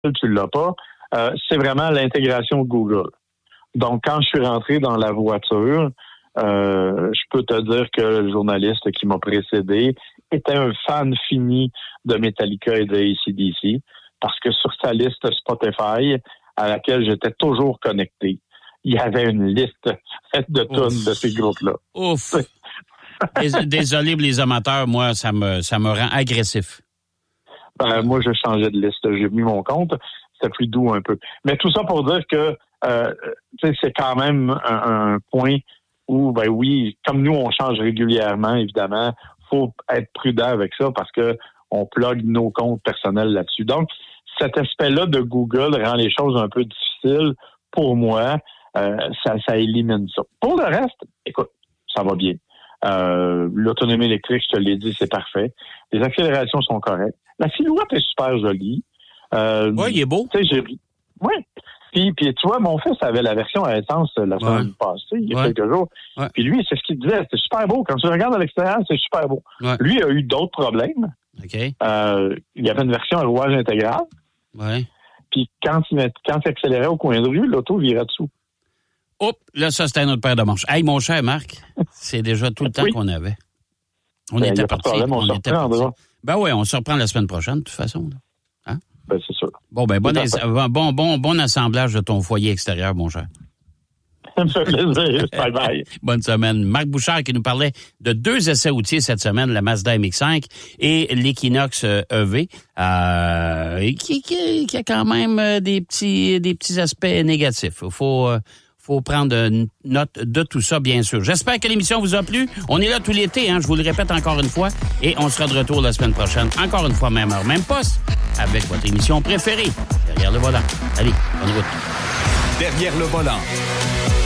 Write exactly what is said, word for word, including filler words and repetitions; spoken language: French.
tu l'as pas, euh, c'est vraiment l'intégration Google. Donc, quand je suis rentré dans la voiture, euh, je peux te dire que le journaliste qui m'a précédé était un fan fini de Metallica et de A C D C, parce que sur sa liste Spotify, à laquelle j'étais toujours connecté, il y avait une liste de tonnes de ces groupes-là. Ouf! Désolé pour les amateurs, moi, ça me ça me rend agressif. Ben, moi, je changeais de liste. J'ai mis mon compte. C'était plus doux un peu. Mais tout ça pour dire que euh, c'est quand même un, un point où, ben oui, comme nous, on change régulièrement, évidemment, faut être prudent avec ça parce que on plug nos comptes personnels là-dessus. Donc, cet aspect-là de Google rend les choses un peu difficiles pour moi. Euh, ça, ça élimine ça. Pour le reste, écoute, ça va bien. Euh, l'autonomie électrique, je te l'ai dit, c'est parfait. Les accélérations sont correctes. La silhouette est super jolie. Euh, oui, il est beau. Tu sais, j'ai... Oui. Puis, puis, tu vois, mon fils avait la version à essence la semaine ouais. passée, il y a ouais. quelques jours. Ouais. Puis lui, c'est ce qu'il disait. C'est super beau. Quand tu regardes à l'extérieur, c'est super beau. Ouais. Lui a eu d'autres problèmes. Okay. Euh, il y avait une version à rouage intégral. Ouais. Puis quand il, quand il accélérait au coin de rue, l'auto virait dessous. Hop, là, ça, c'était un autre paire de manches. Hey, mon cher Marc, c'est déjà tout le temps oui. qu'on avait. On ben, était parti. On, on était parti. Ben oui, on se reprend la semaine prochaine, de toute façon. Hein? Ben, c'est sûr. Bon, ben, bon, as- bon, bon, bon assemblage de ton foyer extérieur, mon cher. Ça me fait plaisir. Bye bye. Bonne semaine. Marc Bouchard qui nous parlait de deux essais routiers cette semaine, la Mazda M X cinq et l'Equinox E V, euh, qui, qui, qui a quand même des petits, des petits aspects négatifs. Il faut, faut prendre note de tout ça, bien sûr. J'espère que l'émission vous a plu. On est là tout l'été, hein, je vous le répète encore une fois, et on sera de retour la semaine prochaine, encore une fois, même heure, même poste, avec votre émission préférée, Derrière le volant. Allez, bonne route. Derrière le volant.